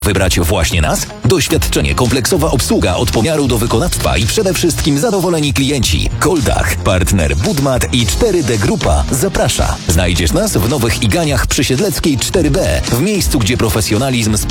Wybrać właśnie nas? Doświadczenie, kompleksowa obsługa od pomiaru do wykonawstwa i przede wszystkim zadowoleni klienci. Goldach, partner Budmat i 4D Grupa zaprasza. Znajdziesz nas w Nowych Iganiach przy Siedleckiej 4B, w miejscu, gdzie profesjonalizm